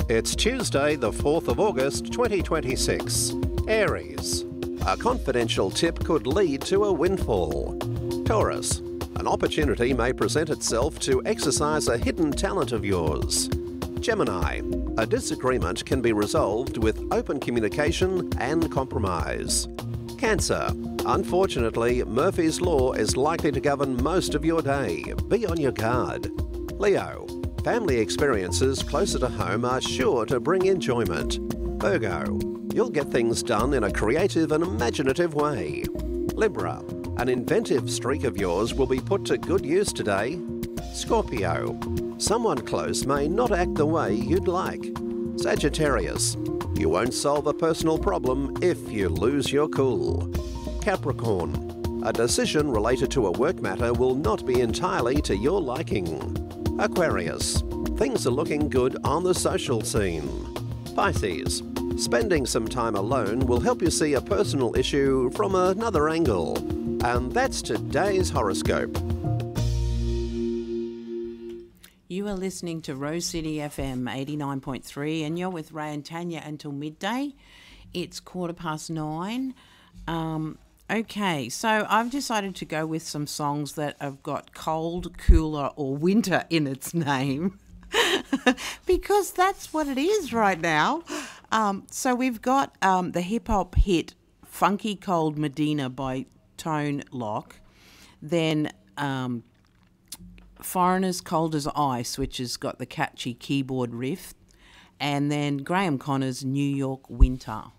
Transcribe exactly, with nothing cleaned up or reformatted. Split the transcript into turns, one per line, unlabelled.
It's Tuesday, the fourth of August, twenty twenty-six. Aries. A confidential tip could lead to a windfall. Taurus. An opportunity may present itself to exercise a hidden talent of yours. Gemini. A disagreement can be resolved with open communication and compromise. Cancer. Unfortunately, Murphy's Law is likely to govern most of your day. Be on your guard. Leo. Family experiences closer to home are sure to bring enjoyment. Virgo. You'll get things done in a creative and imaginative way. Libra. An inventive streak of yours will be put to good use today. Scorpio. Someone close may not act the way you'd like. Sagittarius. You won't solve a personal problem if you lose your cool. Capricorn. A decision related to a work matter will not be entirely to your liking. Aquarius. Things are looking good on the social scene. Pisces. Spending some time alone will help you see a personal issue from another angle. And that's today's horoscope.
You are listening to Rose City F M eighty-nine point three and you're with Ray and Tanya until midday. It's quarter past nine. Um, okay, so I've decided to go with some songs that have got cold, cooler or winter in its name because that's what it is right now. Um, so we've got um, the hip-hop hit Funky Cold Medina by Tone Loc, then um, Foreigner's Cold as Ice, which has got the catchy keyboard riff, and then Graham Connor's New York Winter.